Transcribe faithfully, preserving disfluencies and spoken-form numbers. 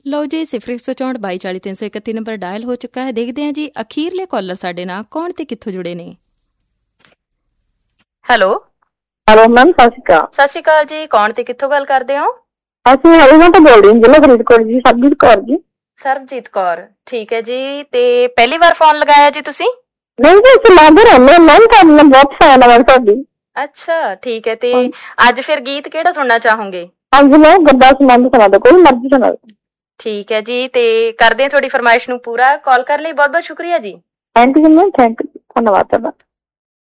ਲਓ ਜੀ, ਸਿਫਰ ਇੱਕ ਸੌ ਚੌਂਹਠ ਬਾਈ ਚਾਲੀ ਤਿੰਨ ਸੌ ਇਕੱਤੀ ਨੰਬਰ ਡਾਇਲ ਹੋ ਚੁੱਕਾ ਹੈ। ਦੇਖਦੇ ਹਾਂ ਜੀ ਅਖੀਰਲੇ ਕਾਲਰ ਸਾਡੇ ਨਾਲ ਕੌਣ ਤੇ ਕਿੱਥੋਂ ਜੁੜੇ ਨੇ। ਹੈਲੋ ਹੈਲੋ ਮੈਮ, ਸਤਿ ਸ਼੍ਰੀ ਅਕਾਲ। ਸਤਿ ਸ਼੍ਰੀ ਅਕਾਲ ਜੀ, ਕੌਣ ਤੇ ਕਿੱਥੋਂ ਗੱਲ ਕਰਦੇ ਹੋ? ਅਸੀਂ ਹਰੀਆਂ ਤੋਂ ਬੋਲ ਰਹੇ ਹਾਂ, ਜ਼ਿਲ੍ਹਾ ਫਰੀਦਕੋਟ ਜੀ। ਸਰਬਜੀਤ ਕੌਰ ਜੀ। ਸਰਬਜੀਤ ਕੌਰ, ਠੀਕ ਹੈ ਜੀ। ਤੇ ਪਹਿਲੀ ਵਾਰ ਫੋਨ ਲਗਾਇਆ ਜੀ ਤੁਸੀਂ? ਨਹੀਂ ਜੀ, ਅਸੀਂ ਲਾਉਂਦੇ ਰਹਿੰਦੇ ਹਾਂ ਮੈਮ, ਤੁਹਾਡੀ ਬਹੁਤ ਫੈਨ ਆ ਤੁਹਾਡੀ। ਅੱਛਾ ਠੀਕ ਹੈ। ਤੇ ਅੱਜ ਫਿਰ ਗੀਤ ਕਿਹੜਾ ਸੁਣਨਾ ਚਾਹੋਗੇ? ਹਾਂਜੀ ਮੈਂ ਗੁਰਦਾਸ ਮਾਨ ਸੁਣਾ ਦੋ, ਕੋਈ ਮਰਜ਼ੀ ਸੁਣਾ ਦੋ। ਠੀਕ ਹੈ ਜੀ, ਤੇ ਕਰਦੇ ਹਾਂ ਤੁਹਾਡੀ ਫਰਮਾਇਸ਼ ਨੂੰ ਪੂਰਾ। ਕਾਲ ਕਰਨ ਲਈ ਬਹੁਤ ਬਹੁਤ ਸ਼ੁਕਰੀਆ ਜੀ। Thank you ma'am, thank you, ਧੰਨਵਾਦ ਤੁਹਾਡਾ।